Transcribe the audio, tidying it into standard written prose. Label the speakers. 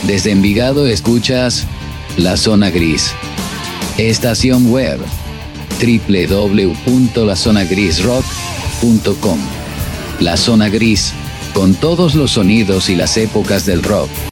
Speaker 1: Desde Envigado escuchas La Zona Gris. Estación web www.lazonagrisrock.com. La Zona Gris, con todos los sonidos y las épocas del rock.